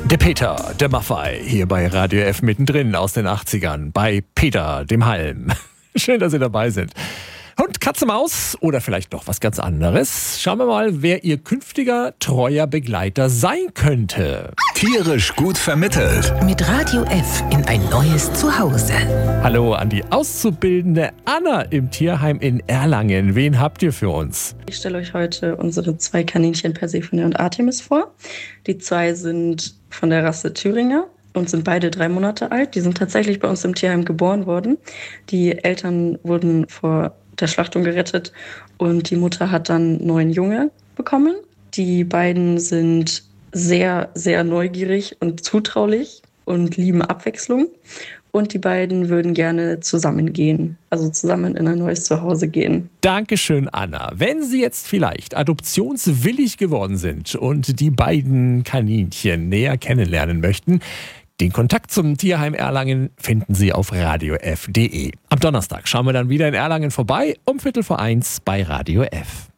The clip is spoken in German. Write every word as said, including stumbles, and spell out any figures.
Der Peter, der Maffei, hier bei Radio F mittendrin aus den achtzigern, bei Peter, dem Halm. Schön, dass Sie dabei sind. Hund, Katze, Maus oder vielleicht noch was ganz anderes. Schauen wir mal, wer Ihr künftiger treuer Begleiter sein könnte. Tierisch gut vermittelt. Mit Radio F in ein neues Zuhause. Hallo an die auszubildende Anna im Tierheim in Erlangen. Wen habt ihr für uns? Ich stelle euch heute unsere zwei Kaninchen Persephone und Artemis vor. Die zwei sind von der Rasse Thüringer und sind beide drei Monate alt. Die sind tatsächlich bei uns im Tierheim geboren worden. Die Eltern wurden vor der Schlachtung gerettet und die Mutter hat dann neun Junge bekommen. Die beiden sind sehr, sehr neugierig und zutraulich und lieben Abwechslung. Und die beiden würden gerne zusammengehen, also zusammen in ein neues Zuhause gehen. Dankeschön, Anna. Wenn Sie jetzt vielleicht adoptionswillig geworden sind und die beiden Kaninchen näher kennenlernen möchten, den Kontakt zum Tierheim Erlangen finden Sie auf radio f punkt de. Am Donnerstag schauen wir dann wieder in Erlangen vorbei, um Viertel vor eins bei Radio F.